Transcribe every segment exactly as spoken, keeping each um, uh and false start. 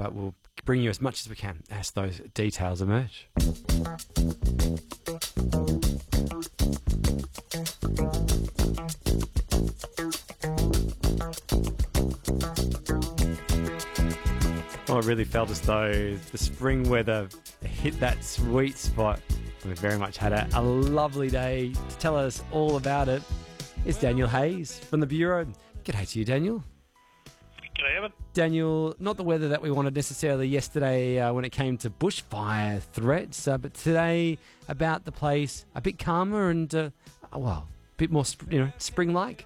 but we'll bring you as much as we can as those details emerge. Oh, it really felt as though the spring weather hit that sweet spot. We very much had a, a lovely day. To tell us all about it, it's Daniel Hayes from the Bureau. G'day to you, Daniel. G'day, Evan. Daniel, not the weather that we wanted necessarily yesterday uh, when it came to bushfire threats, uh, but today about the place a bit calmer and, uh, well, a bit more sp- you know, spring-like.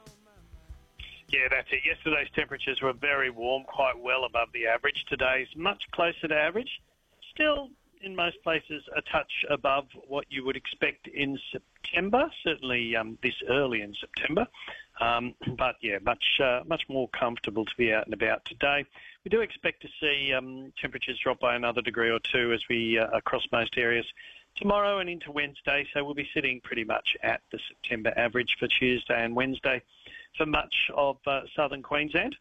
Yeah, that's it. Yesterday's temperatures were very warm, quite well above the average. Today's much closer to average. Still, in most places, a touch above what you would expect in September, certainly um, this early in September. Um, but, yeah, much uh, much more comfortable to be out and about today. We do expect to see um, temperatures drop by another degree or two as we uh, across most areas tomorrow and into Wednesday. So we'll be sitting pretty much at the September average for Tuesday and Wednesday for much of uh, southern Queensland.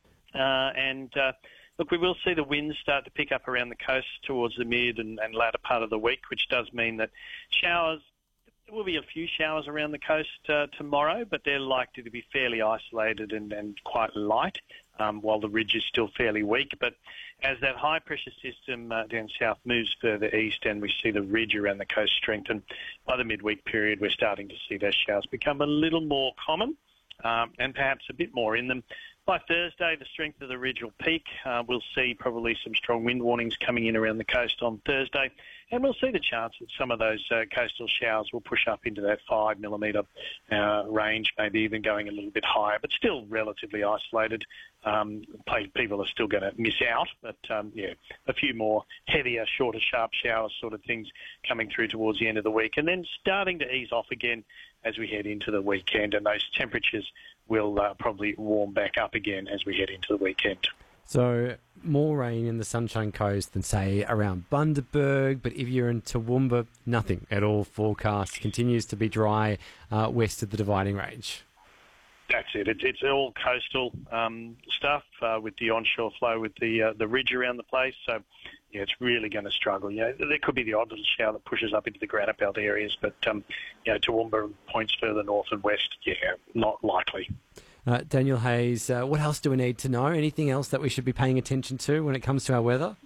Uh, and... Uh, Look, we will see the winds start to pick up around the coast towards the mid and, and latter part of the week, which does mean that showers, there will be a few showers around the coast uh, tomorrow, but they're likely to be fairly isolated and, and quite light, um, while the ridge is still fairly weak. But as that high-pressure system uh, down south moves further east and we see the ridge around the coast strengthen, by the midweek period we're starting to see those showers become a little more common. Um, and perhaps a bit more in them. By Thursday, the strength of the ridge will peak. Uh, we'll see probably some strong wind warnings coming in around the coast on Thursday, and we'll see the chance that some of those uh, coastal showers will push up into that five millimetre uh, range, maybe even going a little bit higher, but still relatively isolated. Um, people are still going to miss out, but um, yeah, a few more heavier, shorter, sharp showers sort of things coming through towards the end of the week, and then starting to ease off again as we head into the weekend, and those temperatures will uh, probably warm back up again as we head into the weekend. So more rain in the Sunshine Coast than, say, around Bundaberg, but if you're in Toowoomba, nothing at all forecast. Continues to be dry uh, west of the Dividing Range. That's it. It's, it's all coastal um, stuff uh, with the onshore flow, with the uh, the ridge around the place. So, yeah, it's really going to struggle. You know, there could be the odd little shower that pushes up into the Granite Belt areas, but um, you know, Toowoomba points further north and west, yeah, not likely. Uh, Daniel Hayes, uh, what else do we need to know? Anything else that we should be paying attention to when it comes to our weather?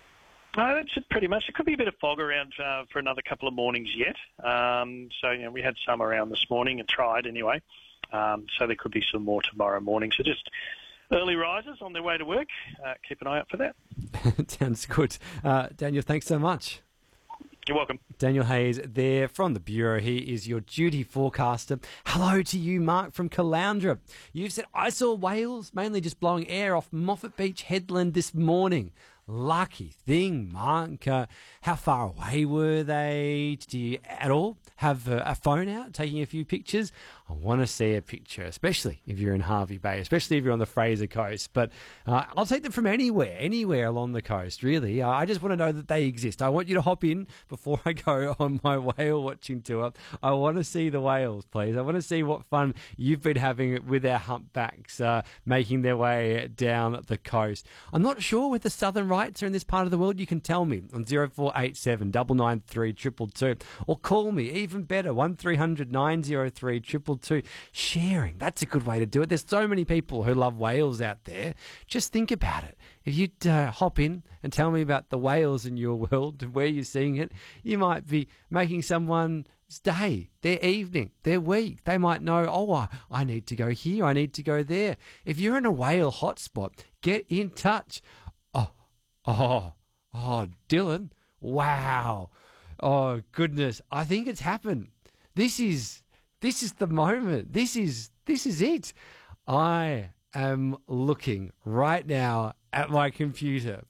No, that's it pretty much. There could be a bit of fog around uh, for another couple of mornings yet. Um, so, you know, we had some around this morning and tried anyway. Um, so there could be some more tomorrow morning. So just early risers on their way to work. Uh, keep an eye out for that. Sounds good. Uh, Daniel, thanks so much. You're welcome. Daniel Hayes there from the Bureau. He is your duty forecaster. Hello to you, Mark from Caloundra. You've said, I saw whales mainly just blowing air off Moffat Beach headland this morning. Lucky thing, Mark. Uh, how far away were they? Did you at all have a, a phone out taking a few pictures? I want to see a picture, especially if you're in Hervey Bay, especially if you're on the Fraser Coast. But uh, I'll take them from anywhere, anywhere along the coast, really. Uh, I just want to know that they exist. I want you to hop in before I go on my whale watching tour. I want to see the whales, please. I want to see what fun you've been having with our humpbacks uh, making their way down the coast. I'm not sure where the southern rights are in this part of the world. You can tell me on zero four eight seven, nine nine three, two two two, or call me, even better, one three hundred, nine oh three, two two two. Sharing, that's a good way to do it. There's so many people who love whales out there. Just think about it. If you'd uh, hop in and tell me about the whales in your world and where you're seeing it, you might be making someone's day, their evening, their week. They might know, oh, I, I need to go here, I need to go there. If you're in a whale hotspot, get in touch. Oh, oh, oh, Dylan, wow. Oh, goodness, I think it's happened. This is... This is the moment. This is this is it. I am looking right now at my computer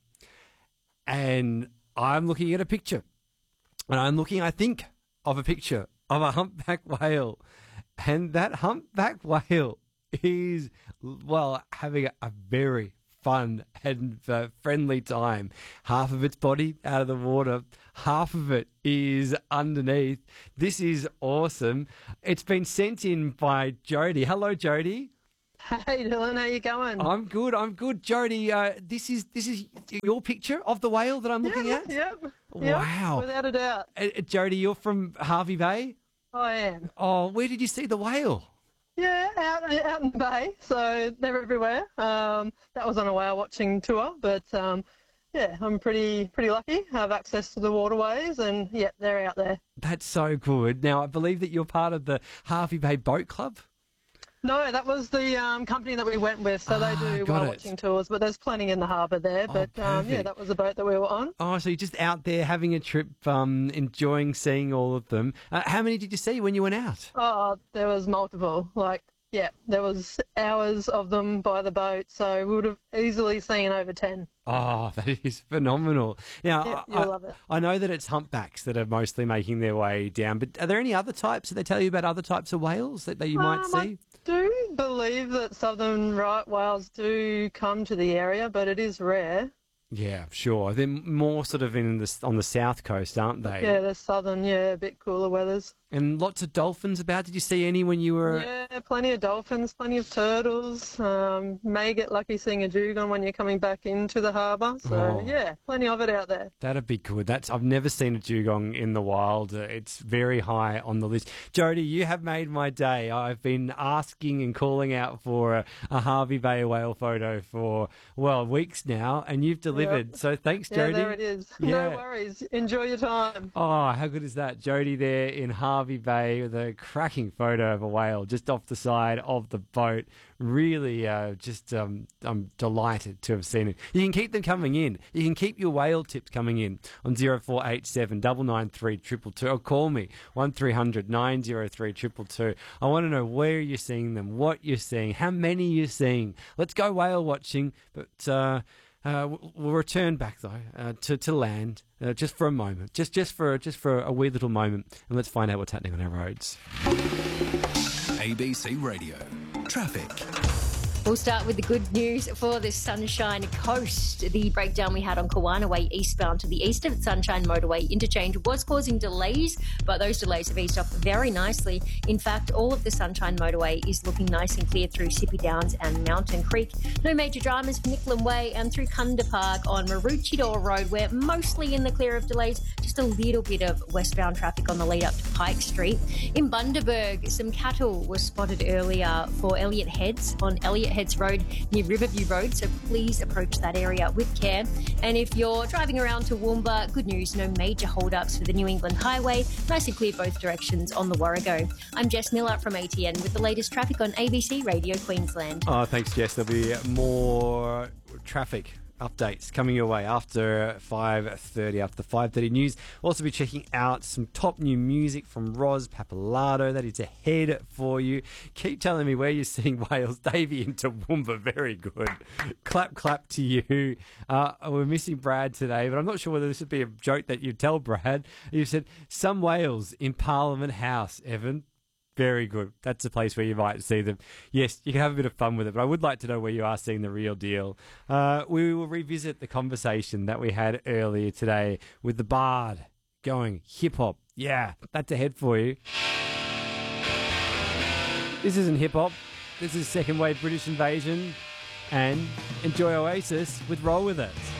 and I'm looking at a picture. And I'm looking, I think, of a picture of a humpback whale. And that humpback whale is, well, having a very fun and uh, friendly time. Half of its body out of the water, half of it is underneath. This is awesome. It's been sent in by Jody. Hello, Jody. Hey Dylan, how you going? I'm good. I'm good, Jody. Uh, this is this is your picture of the whale that I'm looking yeah, at. Yep. Wow. Yep, without a doubt. Uh, Jody, you're from Harvey Bay. I am. Oh, where did you see the whale? Yeah, out out in the bay, so they're everywhere. Um, that was on a whale watching tour, but um, yeah, I'm pretty pretty lucky. I have access to the waterways, and yeah, they're out there. That's so good. Now, I believe that you're part of the Harvey Bay Boat Club. No, that was the um, company that we went with, so Ah, they do got whale it. watching tours, but there's plenty in the harbour there. Oh, But um, yeah, perfect. that was the boat that we were on. Oh, so you're just out there having a trip, um, enjoying seeing all of them. Uh, how many did you see when you went out? Oh, there was multiple. Like, yeah, there was hours of them by the boat, so we would have easily seen over ten. Oh, that is phenomenal. Now, Yeah, I, you'll love it. I know that it's humpbacks that are mostly making their way down, but are there any other types? Did they tell you about other types of whales that, that you might Um, see? I do believe that southern right whales do come to the area, but it is rare. Yeah, sure. They're more sort of in the, on the south coast, aren't they? Yeah, the southern, yeah, a bit cooler weathers. And lots of dolphins about. Did you see any when you were... Yeah, plenty of dolphins, plenty of turtles. Um, may get lucky seeing a dugong when you're coming back into the harbour. So, Oh. yeah, plenty of it out there. That'd be good. That's I've never seen a dugong in the wild. Uh, It's very high on the list. Jody, you have made my day. I've been asking and calling out for a, a Harvey Bay whale photo for, well, weeks now, and you've delivered. So thanks, Yeah, Jody. there it is. Yeah. No worries. Enjoy your time. Oh, how good is that? Jody there in Harvey Bay with a cracking photo of a whale just off the side of the boat. Really, uh, just um, I'm delighted to have seen it. You can keep them coming in. You can keep your whale tips coming in on zero four eight seven, nine nine three, two two two or call me one three hundred, nine zero three, two two two. I want to know where you're seeing them, what you're seeing, how many you're seeing. Let's go whale watching, but... Uh, Uh, we'll we'll return back though uh, to to land uh, just for a moment, just just for just for a wee little moment, and let's find out what's happening on our roads. A B C Radio. Traffic. We'll start with the good news for the Sunshine Coast. The breakdown we had on Kawana Way eastbound to the east of Sunshine Motorway interchange was causing delays, but those delays have eased off very nicely. In fact, all of the Sunshine Motorway is looking nice and clear through Sippy Downs and Mountain Creek. No major dramas for Nicklin Way and through Kunda Park on Maroochydore Road. We're mostly in the clear of delays, just a little bit of westbound traffic on the lead up to Pike Street. In Bundaberg, some cattle were spotted earlier for Elliott Heads on Elliott Heads Road near Riverview Road, so please approach that area with care. And if you're driving around to Toowoomba, good news, no major hold-ups for the New England Highway. Nice and clear both directions on the Warrego. I'm Jess Miller from A T N with the latest traffic on A B C Radio Queensland. Oh, thanks, Jess. There'll be more traffic updates coming your way after five thirty, after the five thirty news. We'll also be checking out some top new music from Roz Papalato. That is ahead for you. Keep telling me where you're seeing whales. Davey in Toowoomba, very good. Clap, clap to you. Uh, we're missing Brad today, but I'm not sure whether this would be a joke that you tell Brad. You said, some whales in Parliament House, Evan. Very good. That's the place where you might see them. Yes, you can have a bit of fun with it, but I would like to know where you are seeing the real deal. Uh, we will revisit the conversation that we had earlier today with the Bard going hip-hop. Yeah, that's ahead for you. This isn't hip-hop. This is second-wave British invasion. And enjoy Oasis with Roll With It.